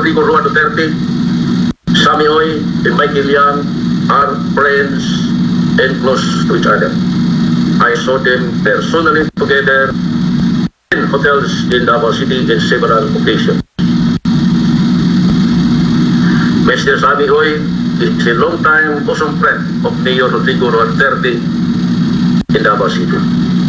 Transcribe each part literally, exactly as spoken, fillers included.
Rodrigo Roa Duterte, Sammy Oy, and Michael Yang are friends and close to each other. I saw them personally together in hotels in Davao City in several occasions. Mister Sammy Oy is a long-time bosom friend of Mayor Rodrigo Roa Duterte in Davao City.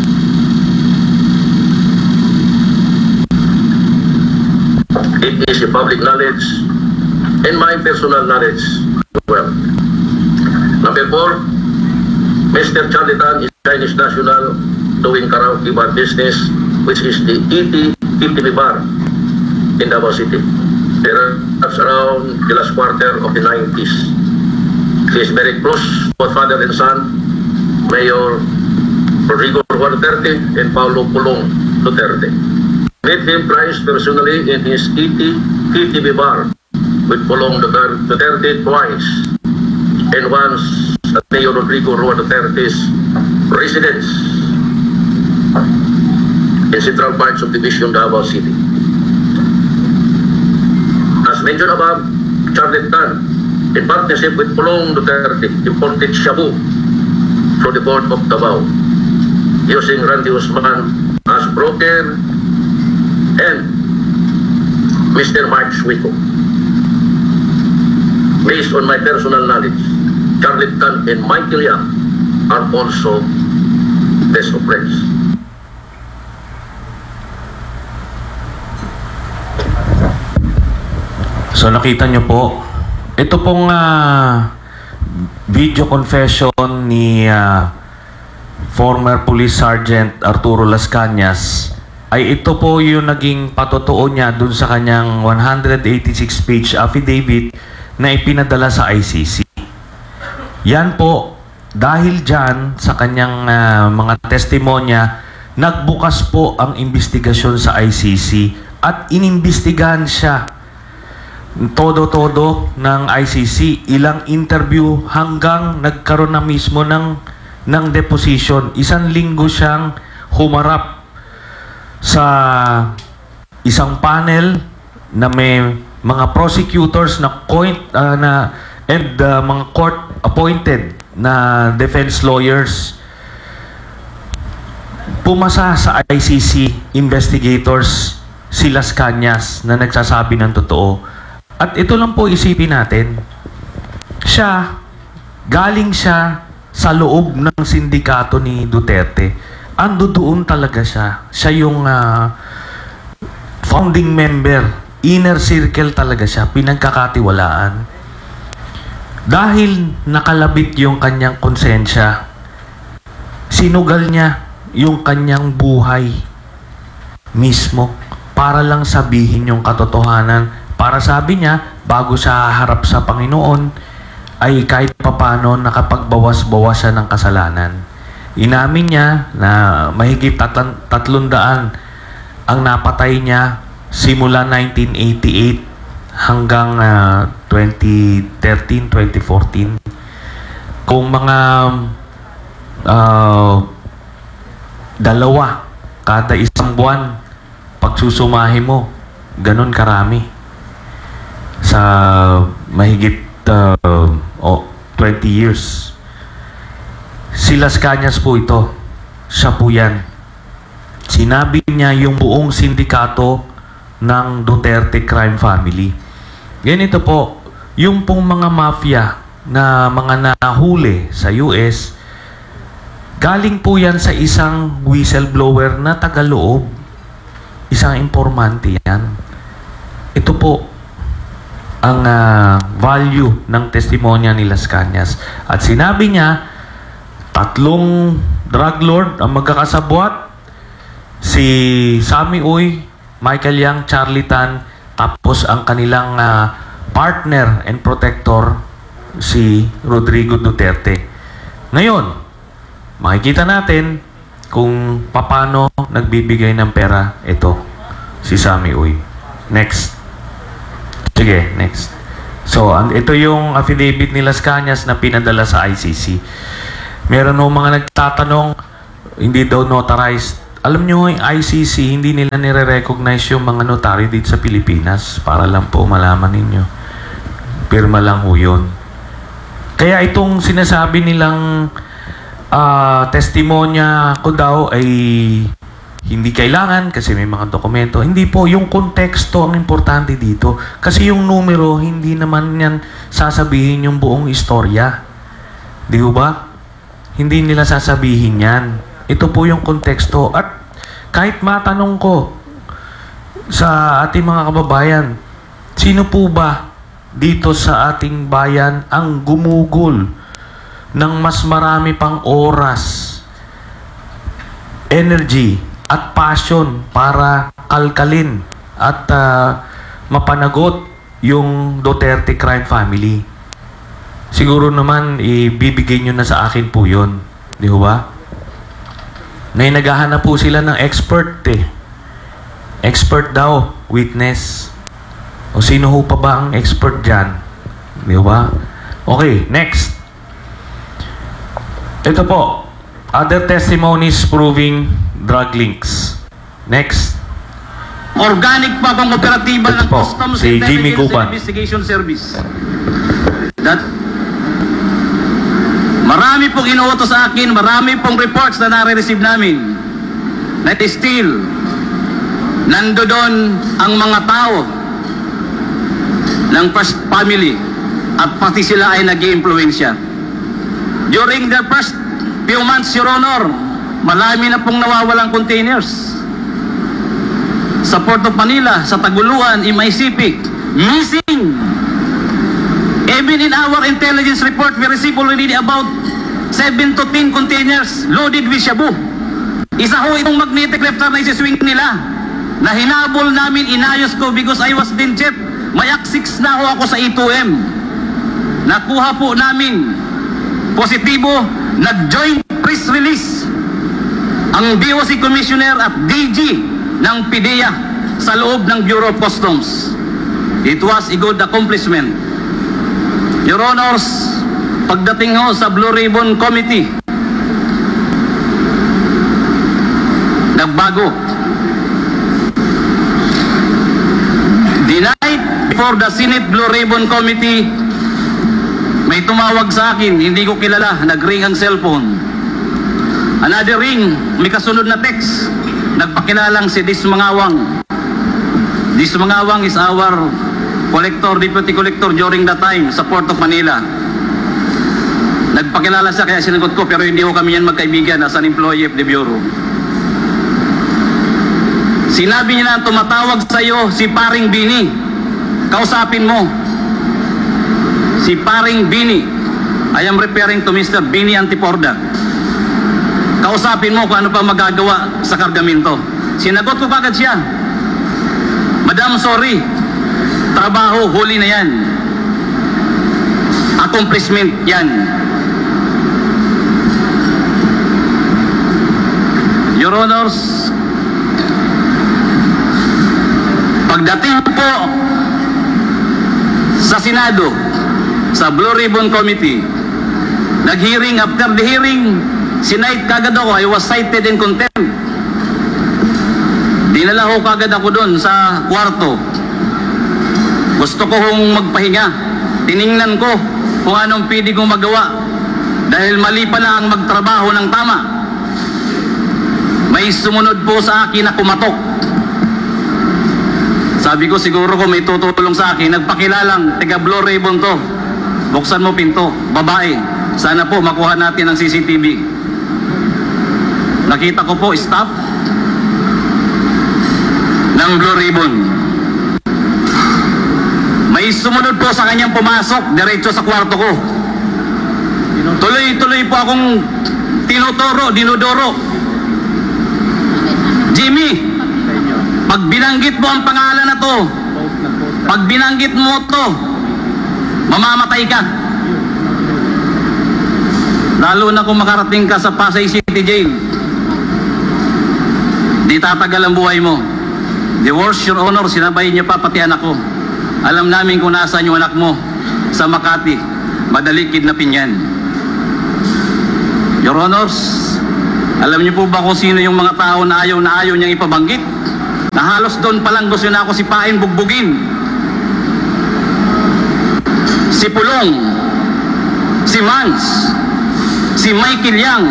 It is a public knowledge and my personal knowledge as well. Number four, Mister Charlie Tan is Chinese national doing karaoke bar business, which is the E T fifty bar in Davao City. There was around the last quarter of the nineties. He is very close to father and son, Mayor Rodrigo Roa Duterte and Paulo Pulong Duterte. Met him twice personally in his E T fifty bar with Pulong Duterte twice and once at Mayor Rodrigo Roa Duterte's residence in Central Park Subdivision, Davao City. As mentioned above, Charlie Tan, in partnership with Pulong Duterte, imported shabu from the port of Davao, using Randy Usman as broker and Mister Mark Swico. Based on my personal knowledge, Charlie Tan and Michael Yang are also best of friends. So nakita nyo po, ito pong uh, video confession ni uh, former Police Sergeant Arturo Las Cañas ay ito po yung naging patotoo niya dun sa kanyang one hundred eighty-six page affidavit na ipinadala sa I C C. Yan po, dahil dyan sa kanyang uh, mga testimonya, nagbukas po ang investigasyon sa I C C at inimbestigahan siya todo-todo ng I C C, ilang interview hanggang nagkaroon na mismo ng, ng deposition. Isang linggo siyang humarap sa isang panel na may mga prosecutors na point uh, na and uh, mga court appointed na defense lawyers. Pumasa sa I C C investigators si Las Cañas na nagsasabi ng totoo. At ito lang po isipin natin, siya, galing siya sa loob ng sindikato ni Duterte. Ando doon talaga siya. Siya yung uh, founding member, inner circle talaga siya, pinagkakatiwalaan. Dahil nakalabit yung kanyang konsensya, sinugal niya yung kanyang buhay mismo para lang sabihin yung katotohanan. Para sabi niya, bago siya harap sa Panginoon, ay kahit papano nakapagbawas-bawas siya ng kasalanan. Inamin niya na mahigit tatlong daan ang napatay niya simula nineteen eighty-eight hanggang uh, twenty thirteen, twenty fourteen. Kung mga uh, dalawa kada isang buwan, pagsusumahin mo, ganun karami. Sa mahigit uh, oh, twenty years. Si Las Cañas po ito. Siya po yan. Sinabi niya yung buong sindikato ng Duterte crime family. Ganito po, yung pong mga mafia na mga nahuli sa U S, galing po yan sa isang whistleblower na tagaloob. Isang informante yan. Ito po ang uh, value ng testimonya ni Las Cañas. At sinabi niya, tatlong drug lord ang magkakasabwat, si Sammy Oy, Michael Yang, Charlie Tan, tapos ang kanilang uh, partner and protector, si Rodrigo Duterte. Ngayon, makikita natin kung paano nagbibigay ng pera ito, si Sammy Oy. Next. Sige, next. So, ito yung affidavit ni Las Cañas na pinadala sa I C C. Meron no mga nagtatanong, hindi daw notarized Alam nyo, yung I C C, hindi nila nire-recognize yung mga notaryo dito sa Pilipinas. Para lang po malaman ninyo. Pirma lang ho yun. Kaya itong sinasabi nilang uh, testimonya ko daw ay hindi kailangan kasi may mga dokumento. Hindi po, yung konteksto ang importante dito. Kasi yung numero, hindi naman yan sasabihin yung buong istorya. Di ba? Hindi nila sasabihin yan. Ito po yung konteksto. At kahit matanong ko sa ating mga kababayan, sino po ba dito sa ating bayan ang gumugol ng mas marami pang oras, energy, at passion para kalkalin at uh, mapanagot yung Duterte crime family? Siguro naman, ibibigay nyo na sa akin po yun. Di ba? May naghahanap po sila ng expert eh. Expert daw, witness. O sino ho pa ba ang expert dyan? Di ba? Okay, next. Ito po. Other testimonies proving drug links. Next. Organic pa pang operatiba Ito ng po, Customs si Jimmy Intelligence Guban. and Investigation Service. That marami pong inuutos sa akin, marami pong reports na nare-receive namin na still nando doon ang mga tao ng first family at pati sila ay nag-i-impluensya. During the first few months, Your Honor, marami na pong nawawalang containers sa Port of Manila, sa Taguluan, M I C P, missing. Even in our intelligence report, we received already about seven to ten containers loaded with shabu. Isa ho itong magnetic left turn na isiswing nila na hinabol namin, inayos ko because I was then chef. May aksix na ho ako sa E two M. Nakuha po namin positibo, nag-joint press release ang D O C Commissioner at D G ng PIDEA sa loob ng Bureau of Customs. It was a good accomplishment. Your Honors, pagdating ho sa Blue Ribbon Committee, nagbago. The night before the Senate Blue Ribbon Committee, may tumawag sa akin, hindi ko kilala, nag-ring ang cellphone. Another ring, may kasunod na text, nagpakilalang si Dis Mangawang. Dis Mangawang is our collector, deputy collector during that time sa Port of Manila. Nagpakilala siya kaya sinagot ko, pero hindi ko kami yan magkaibigan as an employee of the Bureau. Sinabi niya na tumatawag sa iyo si Paring Bini. Kausapin mo. Si Paring Bini. I am referring to Mister Bini Antiporda. Kausapin mo kung ano pa magagawa sa kargamento. Sinagot ko kagad siya. Madam, sorry. Trabaho, huli na yan. Accomplishment yan. Your Honors, pagdating po sa Senado, sa Blue Ribbon Committee, nag-hearing, after the hearing, sinight kagad ako, I was cited in contempt. Dinala ko kagad ako doon sa kwarto. Gusto ko hong magpahinga. Tiningnan ko kung anong pwede kong magawa. Dahil mali pala ang magtrabaho ng tama. May sumunod po sa akin na kumatok. Sabi ko siguro kung may tutulong sa akin, nagpakilalang, tiga Blue Ribbon to. Buksan mo pinto, babae. Sana po makuha natin ang C C T V. Nakita ko po staff ng Blue Ribbon. May sumunod po sa kanyang pumasok, diretso sa kwarto ko. Tuloy-tuloy po akong tinuturo, dinudoro. Jimmy, pag binanggit mo ang pangalan na to, pag binanggit mo to, mamamatay ka. Lalo na kung makarating ka sa Pasay City Jail, di tatagal ang buhay mo. The worst, Your Honor, sinabay niya pa pati anak ko. Alam namin kung nasaan yung anak mo sa Makati. Madali kidnapin yan. Your Honors, Alam niyo po ba kung sino yung mga tao na ayaw na ayaw niyang ipabanggit? Na halos doon palang gusto na ako sipain, bugbugin. Si Pulong, si Mans, si Michael Yang.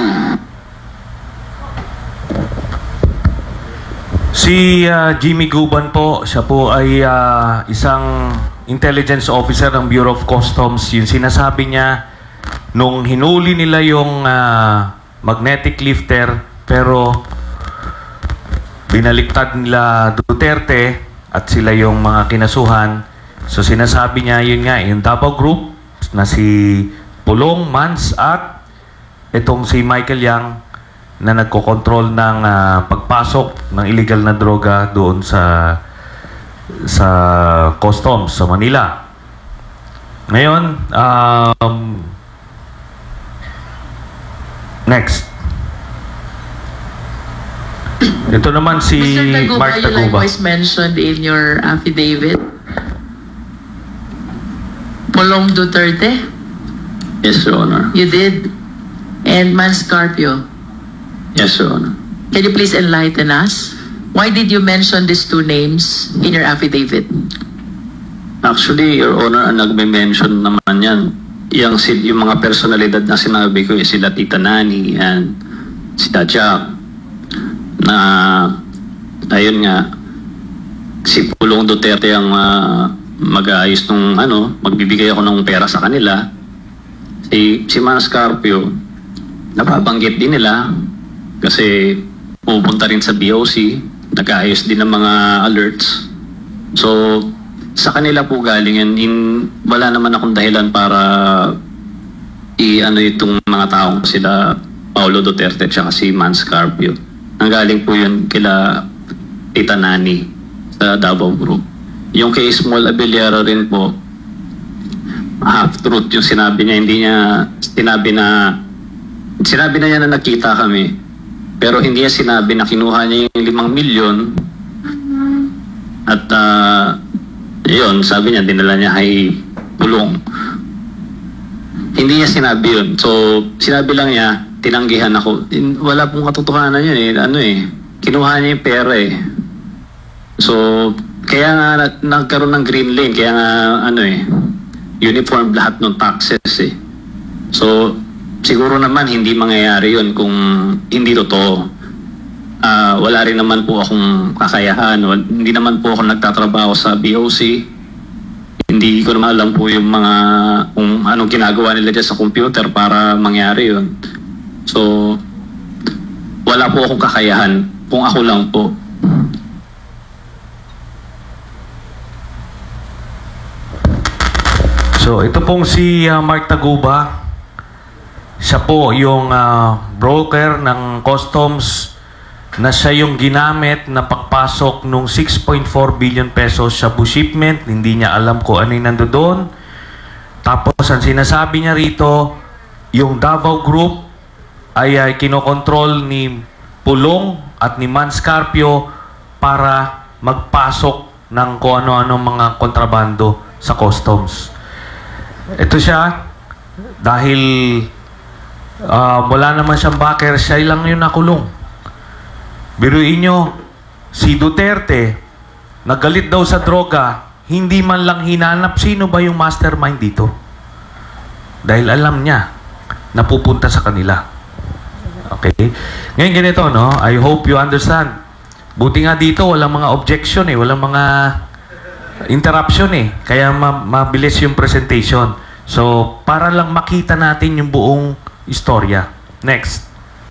Si uh, Jimmy Guban po, siya po ay uh, isang intelligence officer ng Bureau of Customs. Yung sinasabi niya, nung hinuli nila yung uh, magnetic lifter, pero binaliktad nila Duterte at sila yung mga kinasuhan. So sinasabi niya, yun nga, yung Davao Group na si Pulong, Mans at itong si Michael Yang na nagkokontrol ng uh, pagpasok ng illegal na droga doon sa sa customs sa Manila. Ngayon, um, next. Ito naman si Mister Taguba, Mark you Taguba. likewise mentioned in your affidavit Pulong Duterte. Yes, Your Honor. You did. And Mans Carpio. Yes, Your Honor. Can you please enlighten us? Why did you mention these two names in your affidavit? Actually, Your Honor, ang nagme-mention naman yan, yung, yung mga personalidad na sinabi ko, eh, sila Tita Nani and sila Jack, na ayun nga, si Pulong Duterte ang uh, mag-aayos nung ano, magbibigay ako ng pera sa kanila. Si, si Mans Carpio, nababanggit din nila kasi pupunta rin sa B O C, nag-aayos din ng mga alerts. So, sa kanila po galing yan. In, wala naman akong dahilan para i-ano itong mga taong sila Paulo Duterte at si Mans Carpio. Ang galing po yun kila Tita Nani sa Davao Group. Yung kay Small Abellero rin po, half-truth yung sinabi niya. Hindi niya sinabi na sinabi na niya na nakita kami. Pero hindi niya sinabi na kinuha niya yung limang milyon at uh, yun, sabi niya, dinala niya ay Pulong. Hindi niya sinabi yun. So, sinabi lang niya, tinanggihan ako. Wala pong katotohanan yun eh. Ano eh, kinuha niya yung pera eh. So, kaya nga nagkaroon ng green lane, kaya nga ano eh, uniform lahat ng taxes eh. So, siguro naman hindi mangyayari yun kung hindi totoo. Uh, wala rin naman po akong kakayahan. Hindi naman po ako nagtatrabaho sa B O C. Hindi ko naman alam po yung mga kung anong ginagawa nila dyan sa computer para mangyari yun. So, wala po akong kakayahan kung ako lang po. So, ito pong si uh, Mark Taguba. Siya po yung uh, broker ng customs na siya yung ginamit na pagpasok nung six point four billion pesos sa bush shipment. Hindi niya alam kung ano yung nandoon. Tapos, ang sinasabi niya rito, yung Davao Group ay, ay kinokontrol ni Pulong at ni Mans Carpio para magpasok ng kung ano-ano mga kontrabando sa customs. Ito siya, dahil uh, wala naman siyang backer, siya lang yung nakulong. Biruin nyo, si Duterte, nagalit daw sa droga, hindi man lang hinanap sino ba yung mastermind dito. Dahil alam niya na pupunta sa kanila. Okay? Ngayon ganito, no? I hope you understand. Buti nga dito, walang mga objection eh, walang mga interruption eh. Kaya ma mabilis yung presentation. So, para lang makita natin yung buong istorya. Next.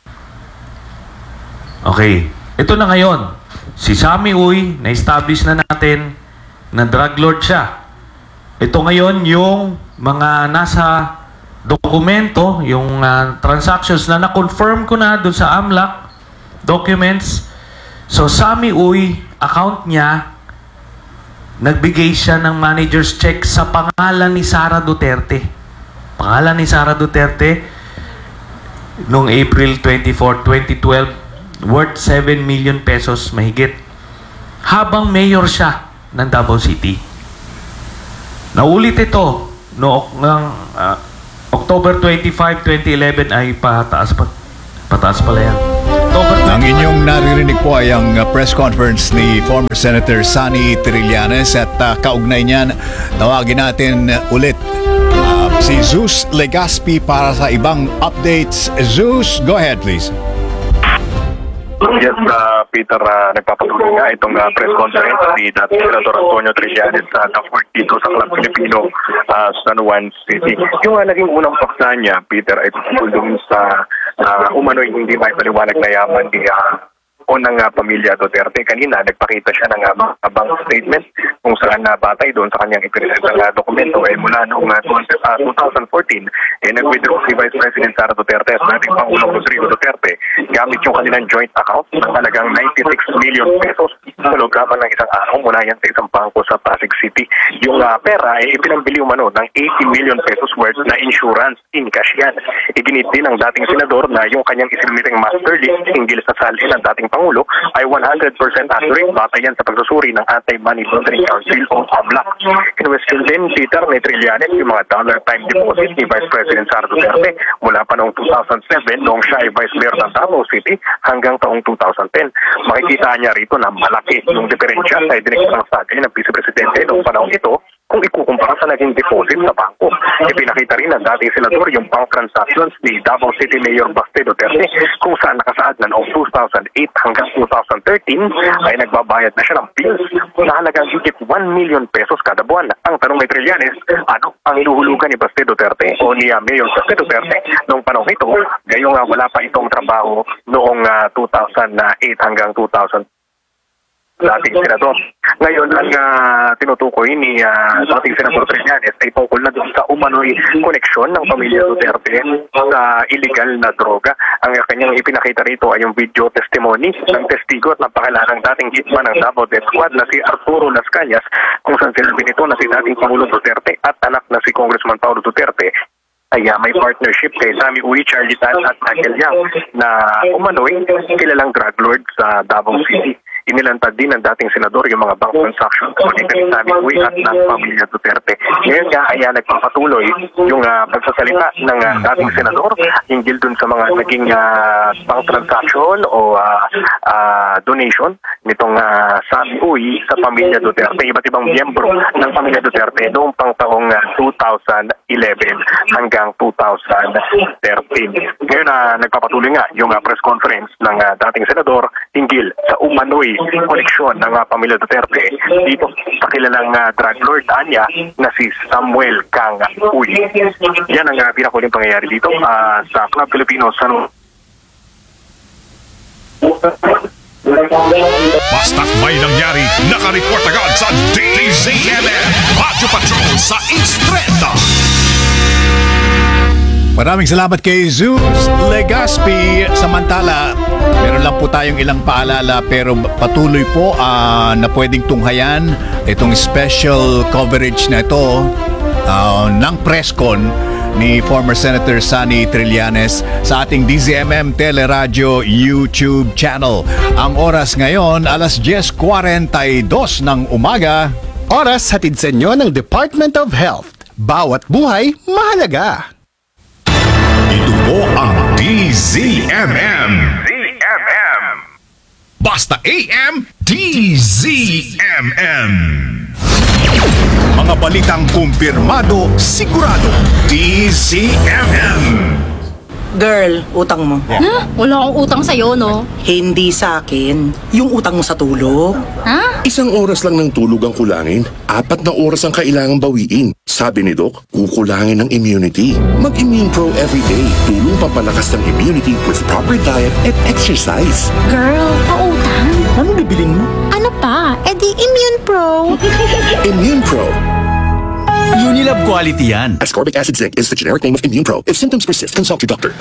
Okay. Ito na ngayon. Si Sammy Uy, na-establish na natin na drug lord siya. Ito ngayon yung mga nasa dokumento, yung uh, transactions na na-confirm ko na doon sa A M L A C documents. So, Sammy Uy, account niya, nagbigay siya ng manager's check sa pangalan ni Sara Duterte. Pangalan ni Sara Duterte noong April twenty-fourth, twenty twelve, worth seven million pesos mahigit. Habang mayor siya ng Davao City. Naulit ito noong uh, October twenty-fifth, twenty eleven ay pataas pa. Pataas pala yan. Ang inyong naririnig po ay ang uh, press conference ni former Senator Sonny Trillanes at uh, kaugnay niyan, tawagin natin uh, ulit uh, si Zeus Legaspi para sa ibang updates. Zeus, go ahead please. Yes, uh, Peter, uh, nagpapatuloy nga itong uh, press conference ni dating Senator Antonio Trillanes sa uh, dito sa Club Filipino uh, San Juan City. Yung uh, naging unang paksa niya, Peter, ay tutulong sa uh, umano'y hindi may paliwanag na yaman ni uh, unang uh, pamilya Duterte. Kanina, nagpakita siya ng uh, bank statement kung saan uh, batay doon sa kanyang ipinesenta ng uh, dokumento ay mula noong uh, twenty fourteen, eh, nag-withdraw si Vice President Sara Duterte at nating Pangulong Rodrigo Duterte gamit yung kanilang joint account ng talagang ninety-six million pesos sa loob lamang ng isang araw mula yan sa isang bangko sa Pasig City. Yung uh, pera ay eh, ipinambili umano ng eighty million pesos worth na insurance in cash yan. Iginit din ng dating senador na yung kanyang isinummiteng master list hinggil sa salin ng dating Pangulo ay one hundred percent accurate batay yan sa pagsusuri ng Anti-Money Laundering Council o A M L A C. Kinwestiyon din, Peter, ni Trillanes yung mga dollar time deposit ni Vice President Sara Duterte mula pa noong two thousand seven noong siya ay Vice Mayor ng Davao City hanggang taong two thousand ten. Makikita niya rito na malaki yung diferensya sa idinigtang sagay ng Vice Presidente noong panahon ito kung ikukumpara sa naging deposit sa bangko. Ipinakita rin ng dating senador yung bank transactions ni Davao City Mayor Baste Duterte kung saan nakasaad na noong two thousand eight hanggang two thousand thirteen ay nagbabayad na siya ng bills na halagang higit one million pesos kada buwan. Ang tanong ni Trillanes, ano ang inuhulugan ni Baste Duterte o ni uh, Mayor Baste Duterte noong panahon ito, gayong uh, wala pa itong trabaho noong uh, two thousand eight hanggang two thousand dating senador. Ngayon, ang uh, tinutukoy ni uh, dating senador Trillanes ay tungkol na doon sa umano'y koneksyon ng pamilya Duterte sa illegal na droga. Ang kanyang ipinakita rito ay yung video testimony ng testigo at napakalarang dating hitman ng Davao Death Squad na si Arturo Las Cañas kung saan sinabi nito na si dating Pangulo Duterte at anak na si Congressman Paulo Duterte ay uh, may partnership kay Sammy Uy, Charlie Tan at Michael Yang na umano'y kilalang drug lord sa Davao City. Inilantad din ng dating senador yung mga bank transactions connected ni Sammy Uy at ng pamilya Duterte. Ngayon nga ay uh, nagpapatuloy yung uh, pagsasalita ng uh, dating senador hinggil dun sa mga naging uh, bank transaction o uh, uh, donation nitong uh, Sammy Uy sa pamilya Duterte. Iba't ibang miyembro ng pamilya Duterte noong pang taong uh, two thousand eleven hanggang two thousand thirteen. Ngayon uh, nagpapatuloy nga yung uh, press conference ng uh, dating senador hinggil sa umano'y koneksyon ng uh, pamilya Duterte dito sa kilalang uh, drug lord anya na si Samuel Kang Uy. Yan ang uh, pinakuling pangyayari dito uh, sa Club Filipino San. Basta't may nangyari, nakareport agad sa D Z M M Radio Patrol sa East Trenta. Maraming salamat kay Zeus Legaspi. Samantala, meron lang po tayong ilang paalala pero patuloy po uh, na pwedeng tunghayan itong special coverage na ito uh, ng presscon ni former Senator Sonny Trillanes sa ating D Z M M Teleradio YouTube channel. Ang oras ngayon, alas diyes kuwarentados ng umaga. Oras hatid sa inyo ng Department of Health. Bawat buhay, mahalaga. Ito po ang D Z M M. D Z M M. Basta A M, D Z M M. Mga balitang kumpirmado, sigurado, D Z M M. Girl, utang mo. Ha? Wala akong utang sa'yo, no? Hindi sa akin. Yung utang mo sa tulog. Ha? Isang oras lang ng tulog ang kulangin. Apat na oras ang kailangang bawiin. Sabi ni Doc, kukulangin ng immunity. Mag-Immune Pro everyday. Tulong pampalakas ng immunity with proper diet and exercise. Girl, pautang? Ano bibilin mo? Ano pa? Eh di Immune Pro. Immune Pro. Unilab quality yan. Ascorbic acid zinc is the generic name of Immune Pro. If symptoms persist, consult your doctor.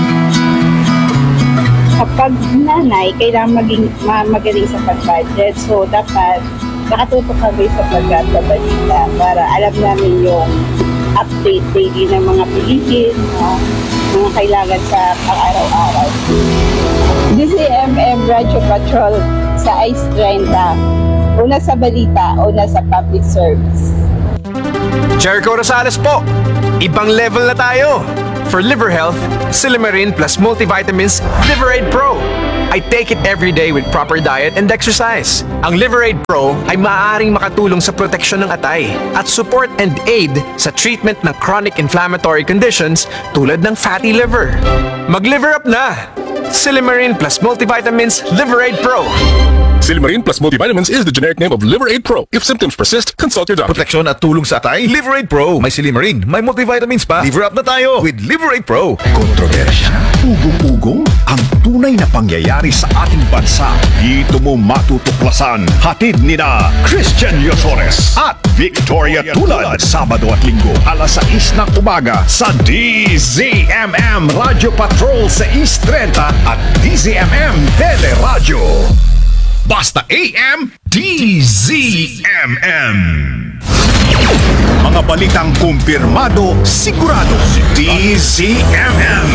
Kapag nanay, kailangan maging ma- magaling sa pag-budget. So, dapat nakatutok kami sa pagkakabalita para alam namin yung update daily ng mga bilihin, uh, mga kailangan sa pang-araw-araw. D Z M M Radio Patrol sa Ice Trenta. Una sa balita, una sa public service. Jericho Rosales po. Ibang level na tayo. For liver health, Silymarin plus multivitamins Liverade Pro. I take it every day with proper diet and exercise. Ang Liverade Pro ay maaaring makatulong sa proteksyon ng atay at support and aid sa treatment ng chronic inflammatory conditions tulad ng fatty liver. Mag-liver up na! Silimarin plus multivitamins Liverade Pro. Silimarin plus multivitamins is the generic name of Liverade Pro. If symptoms persist, consult your doctor. Proteksyon at tulong sa atay, Liverade Pro. May Silimarin, may multivitamins pa. Liver up na tayo with Liverade Pro. Kontrobersya, ugong-ugong, ang tunay na pangyayari sa ating bansa. Dito mo matutuklasan. Hatid ni na Christian Yosores at Victoria Tulad. Sabado at Linggo, alas sais ng umaga sa D Z M M Radio Patrol sa East thirty at D Z M M Teleradyo. Basta A M, D Z M M. Mga balitang kumpirmado, sigurado, D Z M M.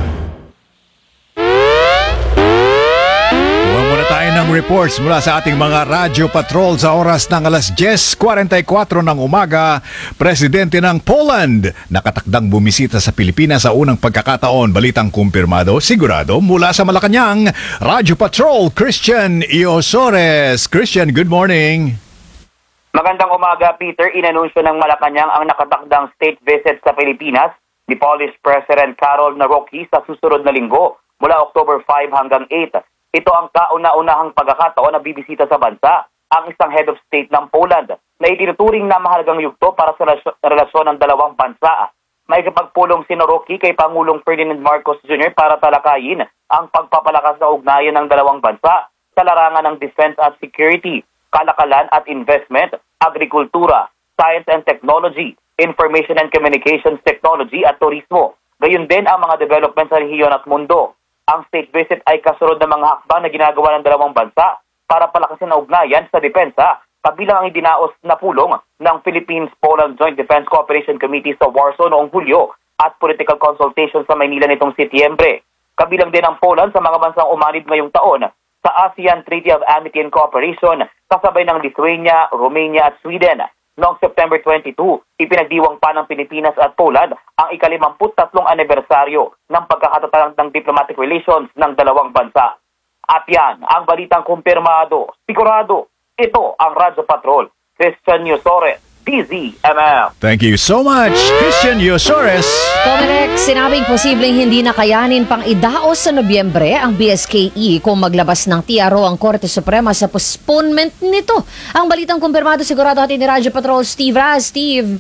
Kuha muna tayo ng reports mula sa ating mga radyo patrol sa oras ng alas diyes kwenta y kwatro ng umaga. Presidente ng Poland nakatakdang bumisita sa Pilipinas sa unang pagkakataon. Balitang kumpirmado, sigurado mula sa Malacanang, Radyo Patrol, Christian Yosores. Christian, good morning. Magandang umaga, Peter. Inanunsyo ng Malacanang ang nakatakdang state visit sa Pilipinas ni Polish President Karol Nawrocki sa susunod na linggo mula October five hanggang eight. Ito ang kauna-unahang pagkakataon na bibisita sa bansa ang isang head of state ng Poland na itinuturing na mahalagang yugto para sa relasyon ng dalawang bansa. May kapagpulong si Nawrocki kay Pangulong Ferdinand Marcos Junior para talakayin ang pagpapalakas na ugnayan ng dalawang bansa sa larangan ng defense at security, kalakalan at investment, agrikultura, science and technology, information and communications technology at turismo. Gayon din ang mga development sa rehiyon at mundo. Ang state visit ay kasunod ng mga hakbang na ginagawa ng dalawang bansa para palakasin ang ugnayan sa depensa, kabilang ang idinaos na pulong ng Philippines-Poland Joint Defense Cooperation Committee sa Warsaw noong Hulyo at political consultation sa Maynila nitong Setyembre. Kabilang din ang Poland sa mga bansang umanib ngayong taon sa ASEAN Treaty of Amity and Cooperation kasabay ng Lithuania, Romania at Sweden. Noong September twenty-two, ipinagdiwang pa ng Pilipinas at Poland ang ikalimamput tatlong anibersaryo ng pagkakatatag ng diplomatic relations ng dalawang bansa. At yan, ang balitang kumpirmado, sigurado, ito ang Radyo Patrol, Christian Yosores, D Z M M. Thank you so much, Christian Yosores. Comelec, sinabing posibleng hindi nakayanin pang idaos sa Nobyembre ang B S K E kung maglabas ng T R O ang Korte Suprema sa postponement nito. Ang balitang kumpirmado sigurado atin ni Radyo Patrol, Steve Raz. Steve.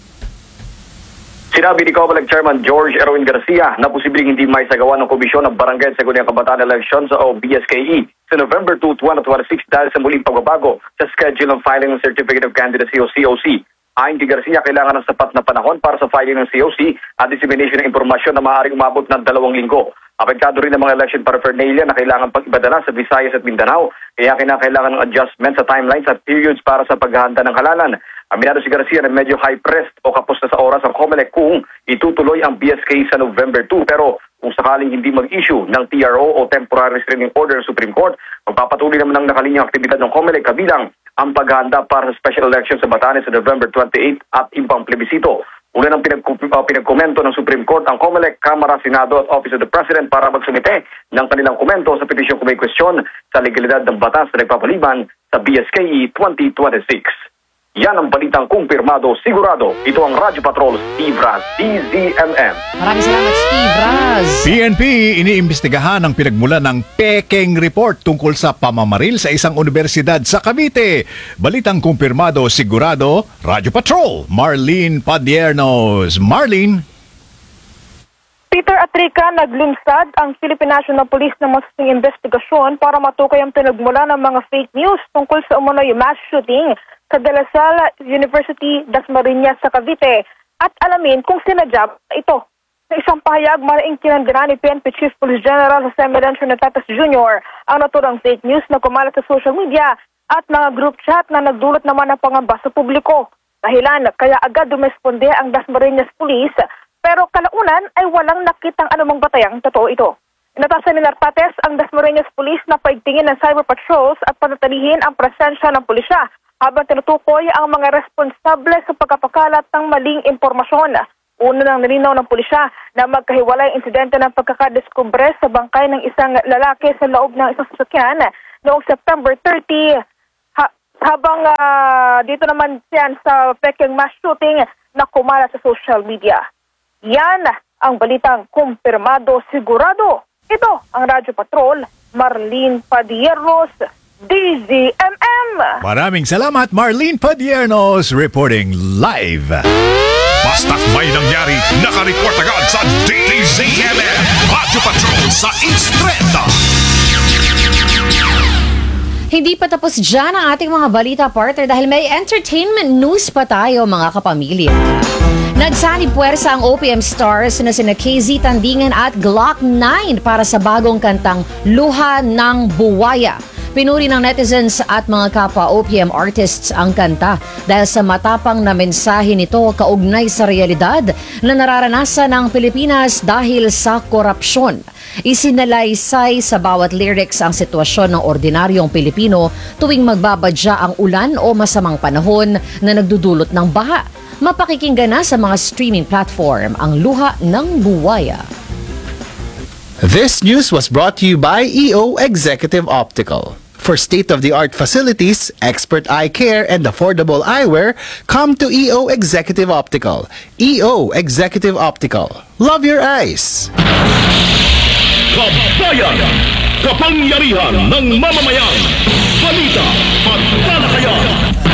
Sinabi ni Comelec Chairman George Erwin Garcia na posibleng hindi may sagawa ng Komisyon ng Barangay at Sangguniang Kabataan Elections o B S K E sa November second, twenty twenty-six dahil sa muling pagbabago sa schedule ng filing ng Certificate of Candidacy o C O C. Ayon kay Garcia, kailangan ng sapat na panahon para sa filing ng C O C at dissemination ng impormasyon na maaaring umabot ng dalawang linggo. Apektado rin ng mga election paraphernalia na kailangan pag-ibadala sa Visayas at Mindanao, kaya kinakailangan ng adjustment sa timelines at periods para sa paghahanda ng halalan. Aminado si Garcia na medyo high-pressed o kapos na sa oras ang Comelec kung itutuloy ang B S K sa November second, pero kung sakaling hindi mag-issue ng T R O o Temporary Restraining Order ng Supreme Court, magpapatuloy naman ng nakalinyang aktibidad ng Comelec kabilang ang paghahanda para sa special election sa Batanes sa November twenty-eighth at ibang plebisito. Una ng pinag uh, pinagkomento ng Supreme Court ang Comelec, Kamara, Senado at Office of the President para magsumite ng kanilang komento sa petisyon kung may question sa legalidad ng batas na nagpapaliban sa B S K E twenty twenty-six. Yan ang balitang kumpirmado, sigurado. Ito ang Radyo Patrol, Steve Raz, D Z M M. Maraming salamat, Steve Raz. P N P iniimbestigahan ang pinagmulan ng Peking Report tungkol sa pamamaril sa isang universidad sa Cavite. Balitang kumpirmado, sigurado, Radyo Patrol, Marlene Padiernos. Marlene. Peter at Rica, naglunsad ang Philippine National Police ng masusing investigasyon para matukay ang pinagmula ng mga fake news tungkol sa umunoy mass shooting sa De La Salle University, Dasmariñas sa Cavite at alamin kung sinadya ito. Sa isang pahayag, maraming kinandira ni P N P Chief Police General Jose Melencio Natetas Junior ang naturang fake news na kumalat sa social media at mga group chat na nagdulot naman ng pangamba sa publiko. Dahilan, kaya agad dumesponde ang Dasmariñas Police pero kalaunan ay walang nakitang anumang batayang totoo ito. Inatasan ni Nartates ang Dasmariñas Police na paigtingin ng cyber patrols at panatilihin ang presensya ng pulisya habang tinutukoy ang mga responsable sa pagkapakalat ng maling impormasyon. Una nang nilinaw ng pulisya na magkahiwalay ang insidente ng pagkakadiskubre sa bangkay ng isang lalaki sa loob ng isang sasakyan noong September thirtieth. Ha- habang uh, dito naman yan sa peking mass shooting na kumalat sa social media. Yan ang balitang kumpirmado sigurado. Ito ang Radyo Patrol, Marlene Padiernos, D Z M M. Maraming salamat, Marlene Padiernos, reporting live. Basta't may nangyari, nakareport agad sa D Z M M Radyo Patrol sa Instreta. Hindi pa tapos dyan ang ating mga balita, partner, dahil may entertainment news pa tayo, mga kapamilya. Nagsanib puwersa ang O P M stars na sina K Z Tandingan at Glock nine para sa bagong kantang Luha ng Buwaya. Pinuri ng netizens at mga kapwa O P M artists ang kanta dahil sa matapang na mensahe nito kaugnay sa realidad na nararanasan ng Pilipinas dahil sa korupsyon. Isinalaysay sa bawat lyrics ang sitwasyon ng ordinaryong Pilipino tuwing magbabadya ang ulan o masamang panahon na nagdudulot ng baha. Mapakikinggan na sa mga streaming platform ang Luha ng Buwaya. This news was brought to you by E O Executive Optical. For state-of-the-art facilities, expert eye care, and affordable eyewear, come to E O Executive Optical. E O Executive Optical. Love your eyes! Kabayan! Kapangyarihan ng mamamayan! Balita at talakayan!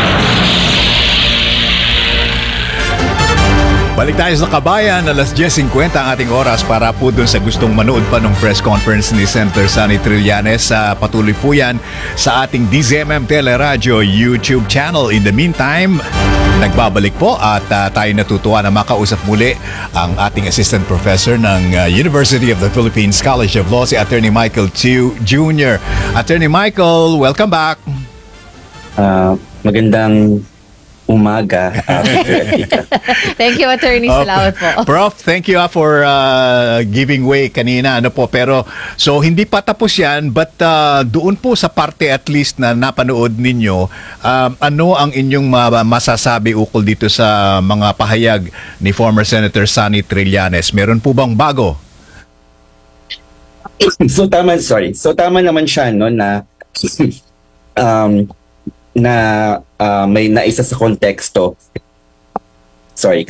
Balik tayo sa Kabayan, alas diyes fifty ang ating oras para po dun sa gustong manood pa ng press conference ni Senator Sonny Trillanes. Uh, patuloy po yan sa ating D Z M M Teleradio YouTube channel. In the meantime, nagbabalik po at uh, tayo natutuwa na makausap muli ang ating Assistant Professor ng uh, University of the Philippines College of Law, si Attorney Michael Chiu Junior Attorney Michael, welcome back. Uh, magandang umaga. Uh, Thank you, Attorney. Salamat po. Prof, thank you uh, for uh, giving way kanina. Ano po, pero so hindi pa tapos yan, but uh, doon po sa parte at least na napanood ninyo, um, ano ang inyong ma- masasabi ukol dito sa mga pahayag ni former Senator Sonny Trillanes? Meron po bang bago? So tama, sorry. So tama naman siya no na um na uh, may naisa sa konteksto. Sorry.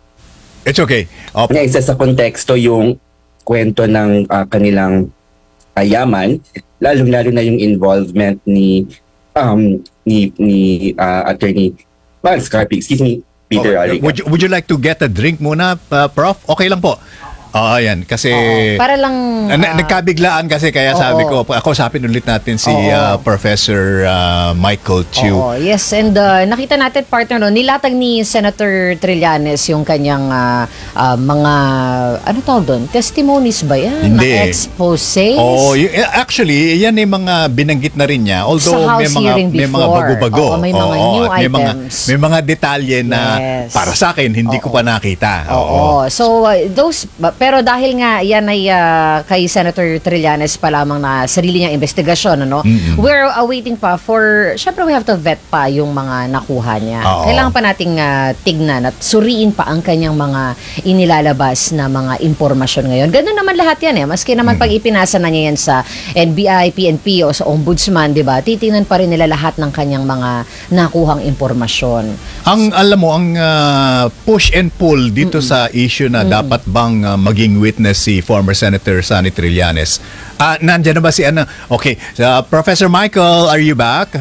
It's okay. Oh. Naisa sa konteksto yung kwento ng uh, kanilang uh, yaman, lalong-lalo na yung involvement ni um ni ni uh, Attorney Mal Scarpi, excuse me, Peter oh, Aliga. Would you, would you like to get a drink muna, uh, Prof? Okay lang po. Oo, yan. Kasi Oo, para lang uh, uh, nagkabiglaan kasi kaya sabi ko, ako sapin ulit natin si uh, Professor uh, Michael Chiu. Oo, yes, and uh, nakita natin, partner, no, nilatag ni Senator Trillanes yung kanyang uh, uh, mga, ano tawag doon? Testimonies ba yan? Hindi. Na exposes? Oh, y- actually, yan yung mga binanggit na rin niya. Although Sa may House mga hearing may mga before. bago-bago. Oo, may mga Oo, new may mga items. may mga detalye na Yes. para sa akin hindi ko pa nakita. Oo. So, uh, those, pero dahil nga yan ay uh, kay Senator Trillanes pa lamang na sarili niyang investigasyon, ano? Mm-mm. We're awaiting pa for, syempre we have to vet pa yung mga nakuha niya. Oo. Kailangan pa nating uh, tignan at suriin pa ang kanyang mga inilalabas na mga impormasyon ngayon. Ganun naman lahat yan eh. Maski naman pag ipinasa na niya yan sa N B I, P N P o sa Ombudsman, di ba? Titingnan pa rin nila lahat ng kanyang mga nakuhang impormasyon. Ang alam mo, ang uh, push and pull dito Mm-mm. sa issue na Mm-mm. dapat bang uh, maging witness si former Senator Sonny Trillanes. Ah, uh, nandiyan na ba si ano? Okay, uh, Professor Michael, are you back?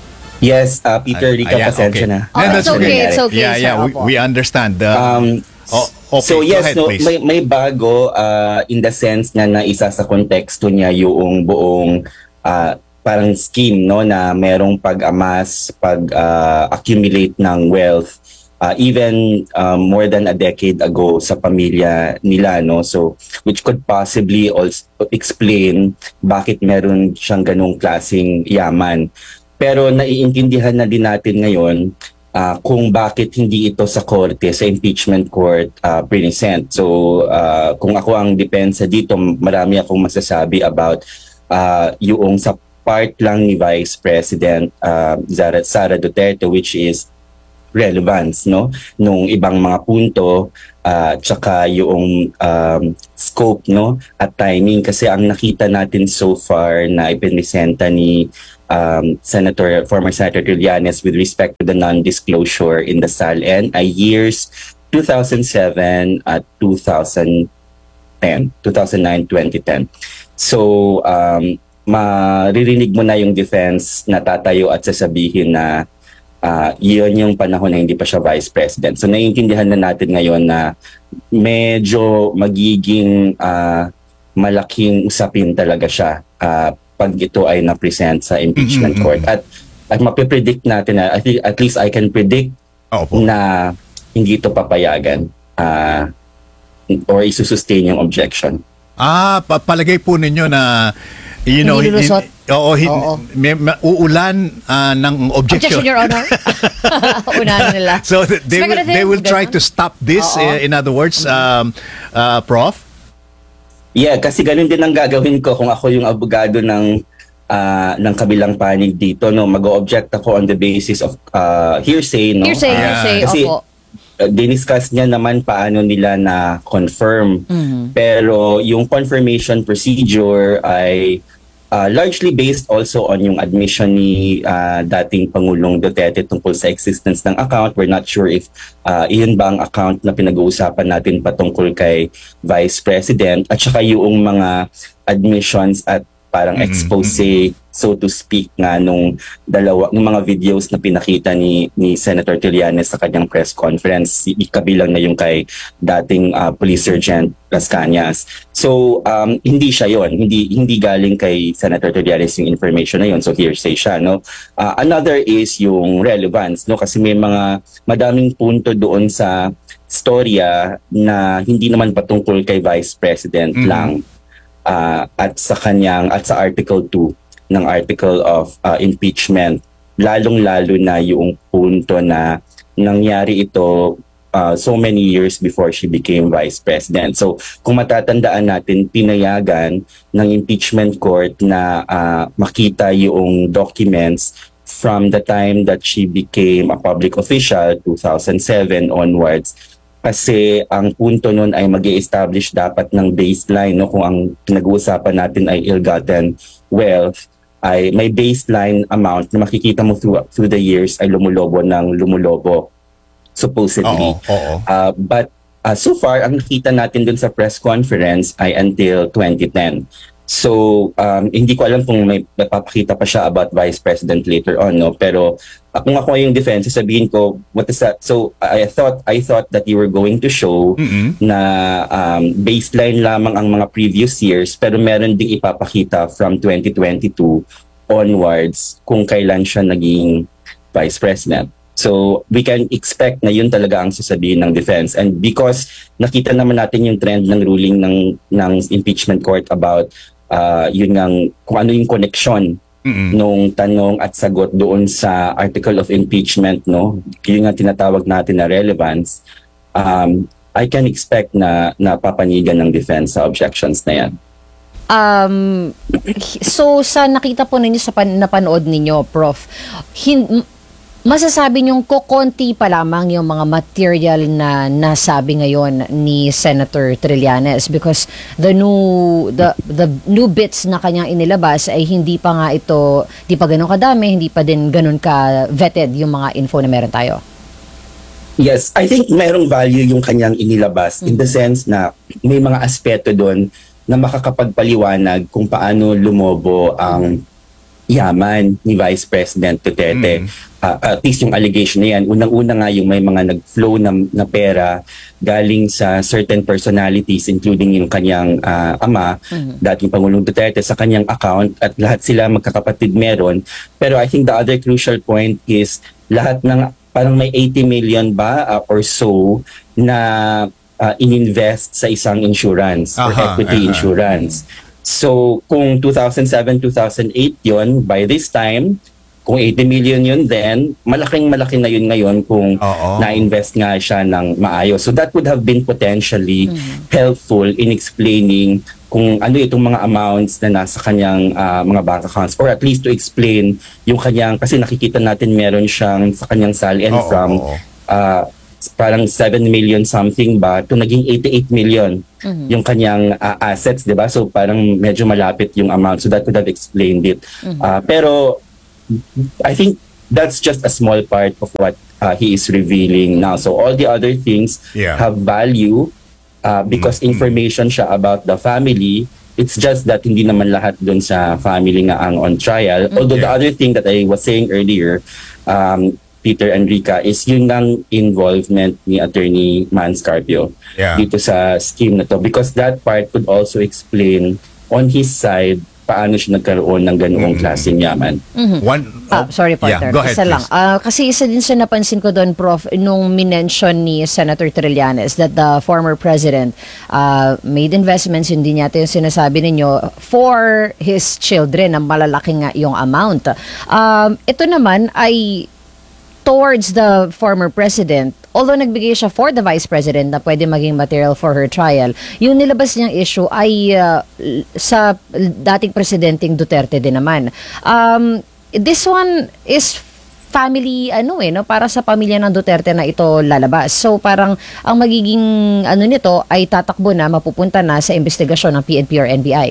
Yes, uh, Peter, Rica, pasensya okay. na. Oh, it's okay, it's okay. Yeah, yeah, we, we understand. Uh, um, oh, okay, so yes, ahead, no, may, may bago uh, in the sense na naisa sa konteksto niya yung buong uh, parang scheme no na merong pag-amas, pag-accumulate uh, ng wealth uh, even um, more than a decade ago sa pamilya nila, no? So, which could possibly also explain bakit meron siyang ganung klaseng yaman. Pero naiintindihan na din natin ngayon uh, kung bakit hindi ito sa korte, sa impeachment court uh, present. So, uh, kung ako ang depensa dito, marami akong masasabi about uh, yung sa part lang ni Vice President uh, Sara Duterte, which is relevance, no, nung ibang mga punto, at uh, tsaka yung um, scope, no, at timing. Kasi ang nakita natin so far na ipinresenta ni um, Senator, former Senator Trillanes with respect to the non-disclosure in the S A L N ay years two thousand seven at two thousand ten, two thousand nine, twenty ten. So, um, maririnig mo na yung defense na tatayo at sasabihin na uh, yun yung panahon na hindi pa siya vice president. So, naiintindihan na natin ngayon na medyo magiging uh, malaking usapin talaga siya uh, pag ito ay na-present sa impeachment court. At, at mapipredict natin na, at, at least I can predict oh, na hindi ito papayagan uh, or isusustain yung objection. Ah, pa- palagay po ninyo na you know, Hindi lulusot? Oo, hin- may, may, uulan uh, ng objection. Objection, Your Honor. Unahan nila. So th- they will, they will try to stop this, uh, in other words, um, uh, Prof? Yeah, kasi ganun din ang gagawin ko kung ako yung abogado ng uh, ng kabilang panig dito. No, mag-object ako on the basis of uh, hearsay. No? Hearsay, Uh, hearsay, kasi, opo. Uh, diniscuss niya naman paano nila na confirm. Mhm. Pero yung confirmation procedure ay uh, largely based also on yung admission ni uh, dating Pangulong Duterte tungkol sa existence ng account. We're not sure if uh, iyon ba ang account na pinag-uusapan natin patungkol kay Vice President at saka yung mga admissions at parang expose, so to speak, nga nung dalawa, nung mga videos na pinakita ni ni Senator Trillanes sa kanyang press conference, kabilang na yung kay dating uh, Police Sergeant Las Cañas. So um, hindi siya yon, hindi hindi galing kay Senator Trillanes yung information na yon, so hearsay siya, no. Uh, another is yung relevance, no, kasi may mga madaming punto doon sa storya na hindi naman patungkol kay Vice President mm-hmm. lang. Uh, at sa kanyang at sa Article two ng Article of uh, Impeachment, lalong-lalo na yung punto na nangyari ito uh, so many years before she became Vice President. So kung matatandaan natin, pinayagan ng impeachment court na uh, makita yung documents from the time that she became a public official, two thousand seven onwards. Kasi ang punto nun ay mag-i-establish dapat ng baseline, no? Kung ang pinag-uusapan natin ay ill-gotten wealth, ay may baseline amount na makikita mo through, through the years ay lumulobo ng lumulobo, supposedly. Oo, oo. Uh, but uh, so far, ang nakita natin dun sa press conference ay until twenty ten. So, um, hindi ko alam kung may papakita pa siya about Vice President later on, no? Pero uh, kung ako yung defense, sabihin ko, what is that? So, I thought I thought that you were going to show mm-hmm. na um, baseline lamang ang mga previous years, pero meron ding ipapakita from twenty twenty-two onwards kung kailan siya naging Vice President. So, we can expect na yun talaga ang sasabihin ng defense. And because nakita naman natin yung trend ng ruling ng, ng impeachment court about Uh, yun ngang kung ano yung connection mm-hmm. nung tanong at sagot doon sa article of impeachment, no, yun nga tinatawag natin na relevance. um, I can expect na napapanigan ng defense sa objections na yan. Um, so sa nakita po ninyo sa pan- napanood ninyo, Prof, hin- masasabi niyong kokonti pa lamang yung mga material na nasabi ngayon ni Senator Trillanes because the new the the new bits na kanyang inilabas ay hindi pa nga ito, hindi pa ganoon kadami, hindi pa din ganoon ka vetted yung mga info na meron tayo. Yes, I think merong value yung kanyang inilabas mm-hmm. in the sense na may mga aspeto doon na makakapagpaliwanag kung paano lumobo ang yaman ni Vice President Duterte. Mm. Uh, at least yung allegation na yan, unang-una nga yung may mga nag-flow na, na pera galing sa certain personalities including yung kanyang uh, ama, mm-hmm. dating Pangulong Duterte sa kanyang account at lahat sila magkakapatid meron. Pero I think the other crucial point is lahat ng parang may eighty million ba uh, or so na uh, ininvest sa isang insurance or Aha, equity aha. insurance. So, kung two thousand seven, two thousand eight yun, by this time, kung eighty million yun then, malaking malaki na yun ngayon kung Uh-oh. na-invest nga siya ng maayos. So, that would have been potentially mm-hmm. helpful in explaining kung ano itong mga amounts na nasa kanyang uh, mga bank accounts or at least to explain yung kanyang, kasi nakikita natin meron siyang sa kanyang S A L N from uh, parang seven million something ba to naging eighty-eight million Mhm. yung kanyang uh, assets, 'di ba? So parang medyo malapit yung amount, so that could have explained it. Mhm. Uh, pero I think that's just a small part of what uh, he is revealing now. So all the other things Yeah. have value uh, because information siya about the family. It's just that hindi naman lahat dun sa family nga ang on trial. Although the other thing that I was saying earlier, um, Peter and Rica, is yun ng involvement ni Attorney Man Scarpio Yeah. dito sa scheme na to. Because that part could also explain on his side paano siya nagkaroon ng ganoong klaseng yaman. Mhm. One, Ah, sorry, partner. Yeah, go ahead, Isa lang. please. Ah, kasi isa din sa napansin ko doon, Prof, nung minention ni Senator Trillanes that the former president uh, made investments, hindi niya ito yung sinasabi ninyo, for his children, na malalaki nga yung amount. Um, ito naman ay towards the former president, although nagbigay siya for the vice president na pwede maging material for her trial, yung nilabas niyang issue ay uh, sa dating presidenteng Duterte din naman. Um, this one is family ano eh no, para sa pamilya ng Duterte na ito lalabas. So parang ang magiging ano nito ay tatakbo na, mapupunta na sa investigasyon ng P N P or N B I.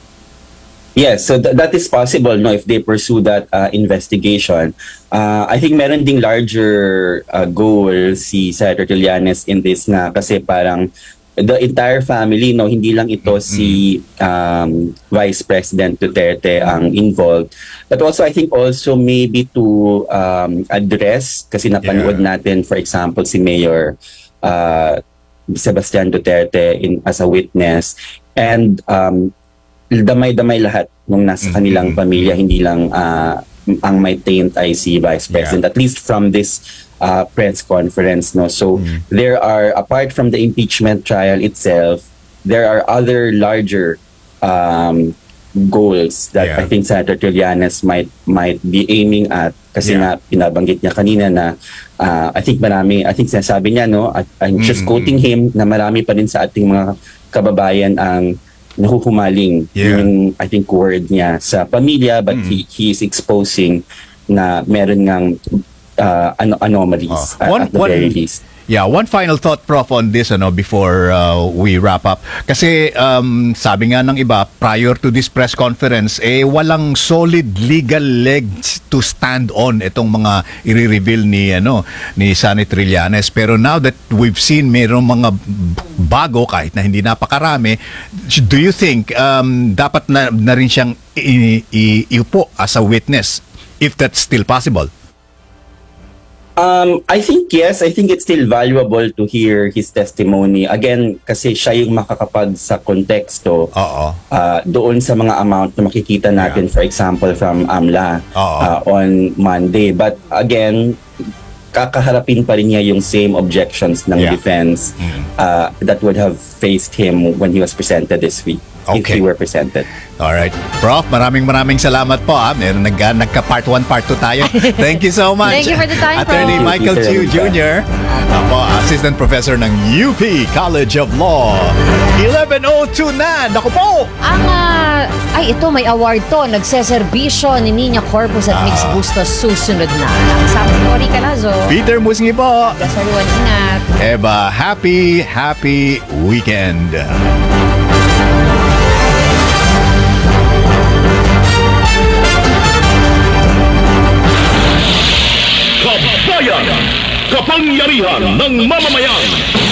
Yes, so th- that is possible no if they pursue that uh, investigation. Uh, I think meron ding larger uh, goal si Senator Trillanes in this nga kasi parang the entire family no, hindi lang ito si um, Vice President Duterte ang involved, but also I think also maybe to um, address kasi napanood natin for example si Mayor uh, Sebastian Duterte in as a witness, and um, damay-damay lahat nung nasa kanilang pamilya, hindi lang uh, ang may taint ay si Vice President, at least from this uh, press conference. No? So there are, apart from the impeachment trial itself, there are other larger um, goals that I think Senator Trillanes might might be aiming at kasi nga pinabanggit niya kanina na uh, I think marami, I think sinasabi niya, no, at I'm just quoting him, na marami pa rin sa ating mga kababayan ang nahuhumaling, yung I think word niya sa pamilya, but he, he is exposing na meron ngang uh, ano anomalies at, One- at the one- very least. Yeah, one final thought, Prof, on this ano before uh, we wrap up. Kasi um, sabi nga ng iba, prior to this press conference, eh walang solid legal legs to stand on itong mga i-reveal ni ano ni Senator Trillanes. Pero now that we've seen mayroong mga bago kahit na hindi napakarami, do you think um, dapat na, na rin siyang i- i- iupo as a witness if that's still possible? Um, I think yes, I think it's still valuable to hear his testimony. Again, kasi siya yung makakapag sa konteksto uh, doon sa mga amount na makikita natin, for example, from AMLA uh, on Monday. But again, kakaharapin pa rin niya yung same objections ng Yeah. defense uh, that would have faced him when he was presented this week. If he were presented. All right. Prof, maraming maraming salamat po. Ha. Meron nag, nagka part one, part two tayo. Thank you so much. Thank you for the time, Attorney Prof. Michael Chiu Junior Ako, Assistant Professor ng U P College of Law. eleven oh two na. Naku po! Ang, ah, ay ito may award to. Nagseserbisyo ni Nina Corpus at Mix Bustos susunod na. Sa Tori Calazo. Peter Musngi po. Yes, everyone, ingat. Eva, happy, happy weekend. Kabayan! Kapangyarihan ng mamamayan!